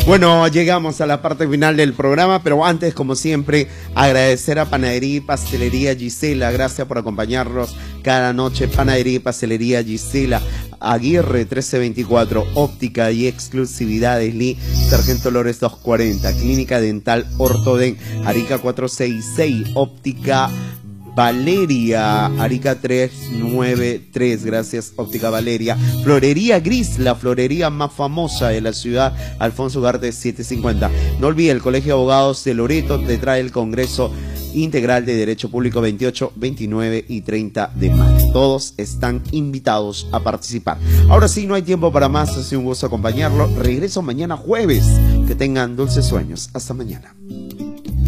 Bueno, llegamos a la parte final del programa, pero antes, como siempre, agradecer a Panadería y Pastelería Gisela. Gracias por acompañarnos cada noche. Panadería y Pastelería Gisela, Aguirre 1324, óptica y exclusividades Lee, Sargento Lores 240, Clínica Dental Ortoden, Arica 466, óptica Valeria, Arica 393, gracias Óptica Valeria. Florería Gris, la florería más famosa de la ciudad, Alfonso Ugarte 750. No olvide, el Colegio de Abogados de Loreto te trae el Congreso Integral de Derecho Público 28, 29 y 30 de mayo. Todos están invitados a participar. Ahora sí, no hay tiempo para más, ha sido un gusto acompañarlo. Regreso mañana jueves. Que tengan dulces sueños. Hasta mañana.